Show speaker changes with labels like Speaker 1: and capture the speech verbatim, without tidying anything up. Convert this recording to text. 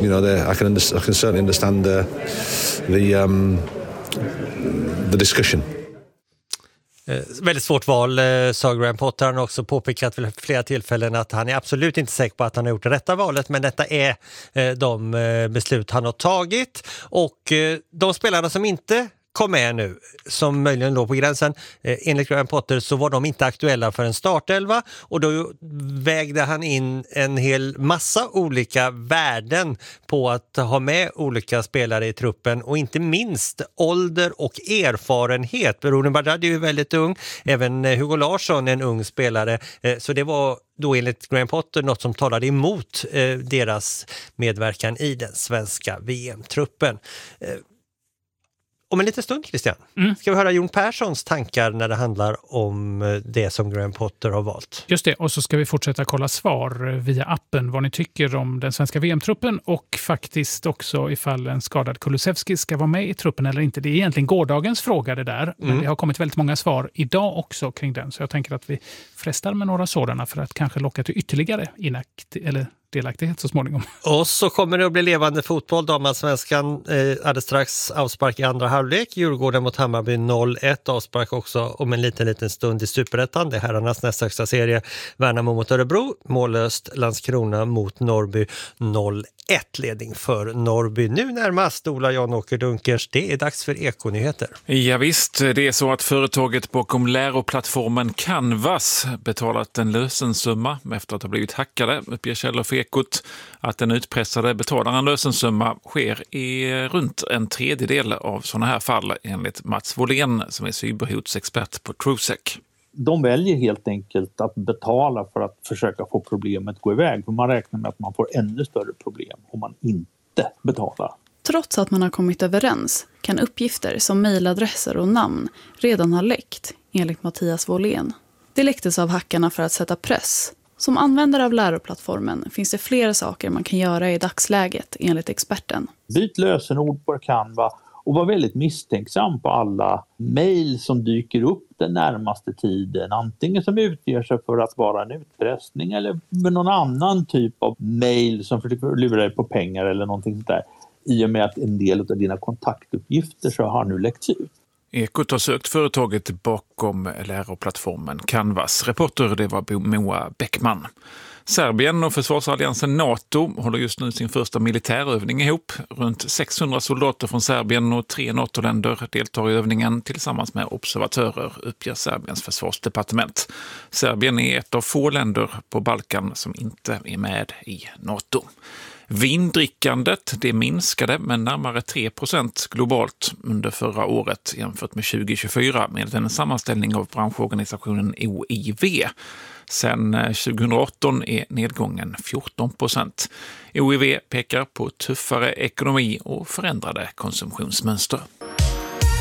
Speaker 1: you know, the, I can under, I can certainly understand the the um, the discussion.
Speaker 2: Eh, väldigt svårt val, eh, sa Graham Potter. Han har också påpekat vid flera tillfällen att han är absolut inte säker på att han har gjort det rätta valet, men detta är eh, de eh, beslut han har tagit. Och eh, de spelarna som inte kom med nu, som möjligen låg på gränsen, eh, enligt Graham Potter så var de inte aktuella för en startelva, och då vägde han in en hel massa olika värden på att ha med olika spelare i truppen, och inte minst ålder och erfarenhet. Rooney Bardrad är ju väldigt ung, även Hugo Larsson är en ung spelare, eh, så det var då enligt Graham Potter något som talade emot eh, deras medverkan i den svenska V M-truppen. Eh, Om en liten stund, Christian, mm. ska vi höra Jon Perssons tankar när det handlar om det som Graham Potter har valt.
Speaker 3: Just det, och så ska vi fortsätta kolla svar via appen vad ni tycker om den svenska V M-truppen, och faktiskt också ifall en skadad Kulusevski ska vara med i truppen eller inte. Det är egentligen gårdagens fråga det där, men mm. det har kommit väldigt många svar idag också kring den, så jag tänker att vi frestar med några sådana för att kanske locka till ytterligare inakt eller delaktighet så småningom.
Speaker 2: Och så kommer det att bli levande fotboll. Damallsvenskan eh, hade strax avspark i andra halvlek. Djurgården mot Hammarby noll ett. Avspark också om en liten liten stund i Superettan. Det är herrarnas nästa högsta serie. Värnamo mot Örebro. Mållöst Landskrona mot Norrby noll ett. Ledning för Norrby. Nu närmast Ola Jan-Åker Dunkers. Det är dags för Ekonyheter.
Speaker 4: Ja visst, det är så att företaget bakom läroplattformen Canvas betalat en lösensumma efter att ha blivit hackade, uppger källor för Ekot. Att den utpressade betalar en lösensumma sker i runt en tredjedel av sådana här fall, enligt Mats Wåhlén som är cyberhotsexpert på TrueSec.
Speaker 5: De väljer helt enkelt att betala för att försöka få problemet gå iväg. För man räknar med att man får ännu större problem om man inte betalar.
Speaker 6: Trots att man har kommit överens kan uppgifter som mejladresser och namn redan ha läckt, enligt Mattias Wåhlén. Det läcktes av hackarna för att sätta press. Som användare av läroplattformen finns det flera saker man kan göra i dagsläget, enligt experten.
Speaker 5: Byt lösenord på Canva och var väldigt misstänksam på alla mejl som dyker upp den närmaste tiden. Antingen som utger sig för att vara en utpressning eller med någon annan typ av mejl som försöker lura dig på pengar eller någonting sånt där. I och med att en del av dina kontaktuppgifter så har nu läckts ut.
Speaker 4: Ekot har sökt företaget bakom läroplattformen Canvas. Reporter det var Moa Bäckman. Serbien och försvarsalliansen NATO håller just nu sin första militärövning ihop. Runt sexhundra soldater från Serbien och tre NATO-länder deltar i övningen tillsammans med observatörer, uppger Serbiens försvarsdepartement. Serbien är ett av få länder på Balkan som inte är med i NATO. Vindrickandet det minskade med närmare tre procent globalt under förra året jämfört med tjugo tjugofyra med en sammanställning av branschorganisationen O I V. Sen tjugoarton är nedgången fjorton procent. O I V pekar på tuffare ekonomi och förändrade konsumtionsmönster.